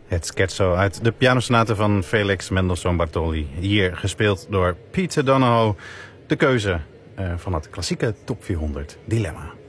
Het scherzo uit de pianosonate van Felix Mendelssohn Bartholdy. Hier gespeeld door Peter Donahoe. De keuze van het klassieke Top 400 dilemma.